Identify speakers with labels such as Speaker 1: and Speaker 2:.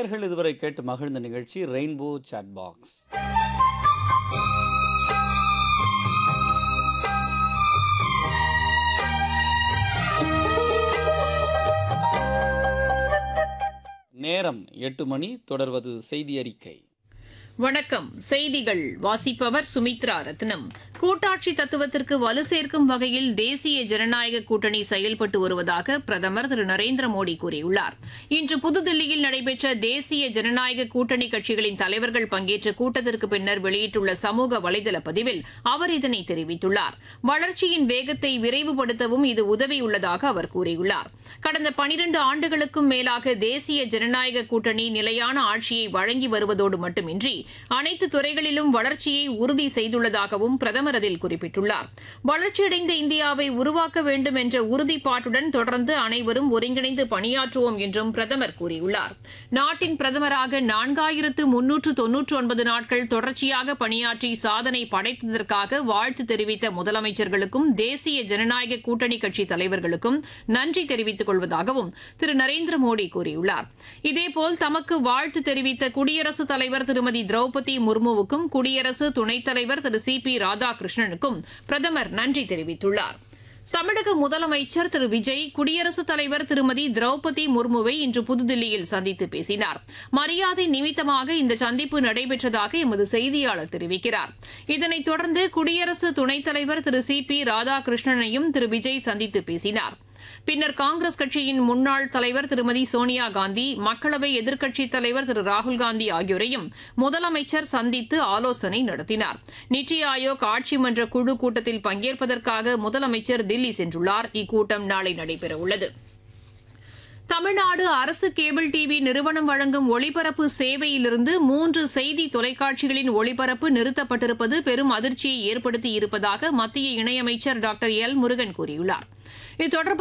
Speaker 1: நேயர்கள் இதுவரை கேட்டு மகிழ்ந்த நிகழ்ச்சி ரெயின்போ சாட் பாக்ஸ். நேரம் 8 மணி. தொடர்வது செய்தி அறிக்கை.
Speaker 2: வணக்கம். செய்திகள் வாசிப்பவர் சுமித்ரா ரத்னம். கூட்டாட்சி தத்துவத்திற்கு வலு சேர்க்கும் வகையில் தேசிய ஜனநாயக கூட்டணி செயல்பட்டு வருவதாக பிரதமர் திரு நரேந்திர மோடி கூறியுள்ளார். இன்று புதுதில்லியில் நடைபெற்ற தேசிய ஜனநாயக கூட்டணி கட்சிகளின் தலைவர்கள் பங்கேற்ற கூட்டத்திற்கு பின்னர் வெளியிட்டுள்ள சமூக வலைதள பதிவில் அவர் இதனை தெரிவித்துள்ளார். வளர்ச்சியின் வேகத்தை விரைவுபடுத்தவும் இது உதவியுள்ளதாக அவர் கூறியுள்ளார். கடந்த 12 ஆண்டுகளுக்கும் மேலாக தேசிய ஜனநாயக கூட்டணி நிலையான ஆட்சியை வழங்கி வருவதோடு மட்டுமின்றி அனைத்து துறைகளிலும் வளர்ச்சியை உறுதி செய்துள்ளதாகவும் பிரதமர் அதில் குறிப்பிட்டுள்ளார். வளர்ச்சியடைந்த இந்தியாவை உருவாக்க வேண்டும் என்ற உறுதிப்பாட்டுடன் தொடர்ந்து அனைவரும் ஒருங்கிணைந்து பணியாற்றுவோம் என்றும் பிரதமர் கூறியுள்ளார். நாட்டின் பிரதமராக 4399 நாட்கள் தொடர்ச்சியாக பணியாற்றி சாதனை படைத்ததற்காக வாழ்த்து தெரிவித்த முதலமைச்சர்களுக்கும் தேசிய ஜனநாயக கூட்டணி கட்சி தலைவர்களுக்கும் நன்றி தெரிவித்துக் கொள்வதாகவும் திரு நரேந்திர மோடி கூறியுள்ளார். இதேபோல் தமக்கு வாழ்த்து தெரிவித்த குடியரசுத் தலைவர் திருமதி திரௌபதி முர்முவுக்கும் குடியரசு துணைத் தலைவர் திரு சி.பி. ராதாகிருஷ்ணனுக்கும் பிரதமர் நன்றி தெரிவித்துள்ளார். தமிழக முதலமைச்சர் திரு விஜய் குடியரசுத் தலைவர் திருமதி திரௌபதி முர்முவை இன்று புதுதில்லியில் சந்தித்து பேசினார். மரியாதை நிமித்தமாக இந்த சந்திப்பு நடைபெற்றதாக எமது செய்தியாளர் தெரிவிக்கிறார். இதனைத் தொடர்ந்து குடியரசு துணைத் தலைவர் திரு சி.பி. ராதாகிருஷ்ணனையும் திரு விஜய் சந்தித்து பேசினார். பின்னர் காங்கிரஸ் கட்சியின் முன்னாள் தலைவர் திருமதி சோனியா காந்தி, மக்களவை எதிர்க்கட்சித் தலைவர் திரு ராகுல்காந்தி ஆகியோரையும் முதலமைச்சர் சந்தித்து ஆலோசனை நடத்தினார். நித்தி ஆயோக் ஆட்சி மன்ற குழு கூட்டத்தில் பங்கேற்பதற்காக முதலமைச்சர் தில்லி சென்றுள்ளார். இக்கூட்டம் நாளை நடைபெறவுள்ளது. தமிழ்நாடு அரசு கேபிள் டிவி நிறுவனம் வழங்கும் ஒளிபரப்பு சேவையிலிருந்து 3 செய்தி தொலைக்காட்சிகளின் ஒளிபரப்பு நிறுத்தப்பட்டிருப்பது பெரும் அதிர்ச்சியை ஏற்படுத்தியிருப்பதாக மத்திய இணையமைச்சர் டாக்டர் எல் முருகன் கூறியுள்ளார். இது தொடர்பாக